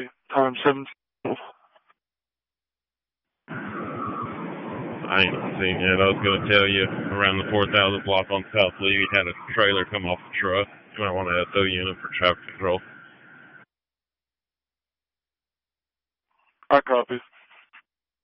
Time 17. I ain't seen yet. I was going to tell you around the 4000 block on South Lee, we had a trailer come off the truck. You might want an SO unit for traffic control. I copy.